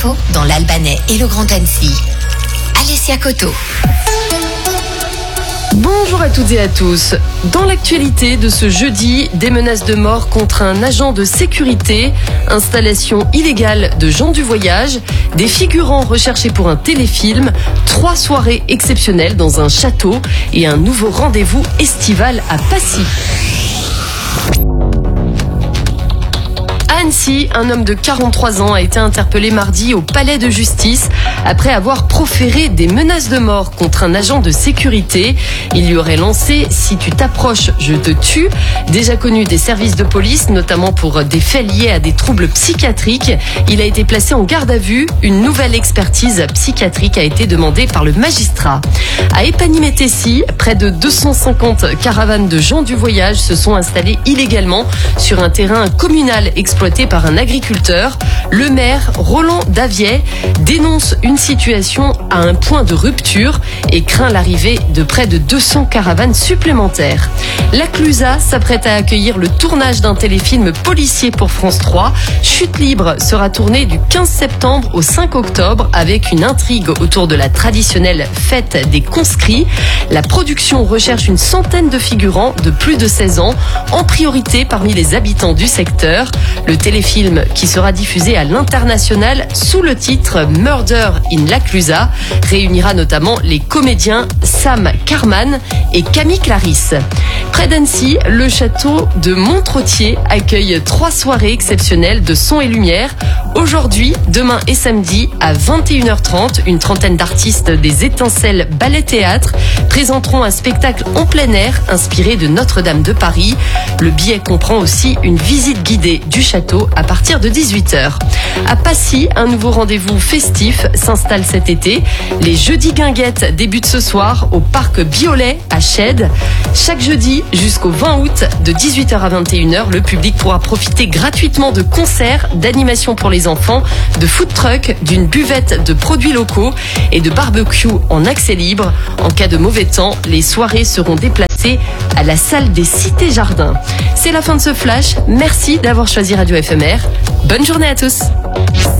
Dans l'Albanais et le Grand Annecy. Alessia Coto. Bonjour à toutes et à tous. Dans l'actualité de ce jeudi, des menaces de mort contre un agent de sécurité, installation illégale de gens du voyage, des figurants recherchés pour un téléfilm, 3 soirées exceptionnelles dans un château et un nouveau rendez-vous estival à Passy. À Annecy, un homme de 43 ans a été interpellé mardi au palais de justice après avoir proféré des menaces de mort contre un agent de sécurité. Il lui aurait lancé « Si tu t'approches, je te tue », déjà connu des services de police, notamment pour des faits liés à des troubles psychiatriques. Il a été placé en garde à vue. Une nouvelle expertise psychiatrique a été demandée par le magistrat. À Épagny-Métessy, près de 250 caravanes de gens du voyage se sont installées illégalement sur un terrain communal exploité par un agriculteur. Le maire, Roland Daviet, dénonce une situation à un point de rupture et craint l'arrivée de près de 200 caravanes supplémentaires. La Clusa s'apprête à accueillir le tournage d'un téléfilm policier pour France 3. Chute libre sera tourné du 15 septembre au 5 octobre avec une intrigue autour de la traditionnelle fête des conscrits. La production recherche une centaine de figurants de plus de 16 ans, en priorité parmi les habitants du secteur. Le téléfilm, qui sera diffusé à l'international sous le titre Murder in La Clusa, réunira notamment les comédiens Sam Carman et Camille Clarisse. Près d'Annecy, le château de Montrottier accueille 3 soirées exceptionnelles de son et lumière. Aujourd'hui, demain et samedi, à 21h30, une trentaine d'artistes des Étincelles Ballet Théâtre présenteront un spectacle en plein air inspiré de Notre-Dame de Paris. Le billet comprend aussi une visite guidée du château à partir de 18h. À Passy, un nouveau rendez-vous festif s'installe cet été. Les Jeudis Guinguettes débutent ce soir au parc Biolay à Chède. Chaque jeudi jusqu'au 20 août, de 18h à 21h, le public pourra profiter gratuitement de concerts, d'animations pour les enfants, de food truck, d'une buvette de produits locaux et de barbecue en accès libre. En cas de mauvais temps, les soirées seront déplacées à la salle des Cités Jardins. C'est la fin de ce flash. Merci d'avoir choisi Radio FMR. Bonne journée à tous.